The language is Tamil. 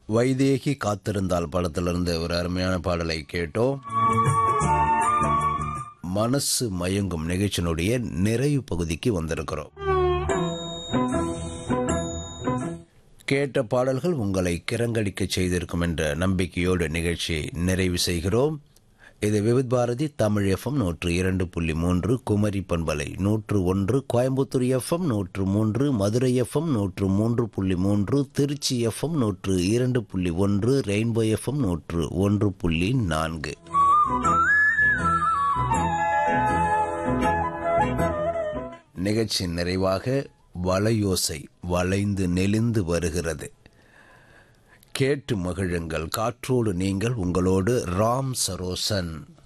வைதேகி காத்திருந்தால் படத்திலிருந்து ஒரு அருமையான பாடலை கேட்டோம். மனசு மயங்கும் நிகழ்ச்சியினுடைய நிறைவு பகுதிக்கு வந்திருக்கிறோம். கேட்ட பாடல்கள் உங்களை கிறங்கடிக்க செய்திருக்கும் என்ற நம்பிக்கையோடு நிகழ்ச்சியை நிறைவு செய்கிறோம். இது விவித் பாரதி தமிழ் FM 102.3, குமரி பண்பலை 101, Coimbatore FM 103, Madurai FM 103.3, Trichy FM 102.1, rainbow FM 101.4. நிகழ்ச்சி நிறைவாக வலையோசை வளைந்து நெளிந்து வருகிறது. கேட்டு மகிழுங்கள். காற்றோடு நீங்கள். உங்களோடு ராம் சரோசன்.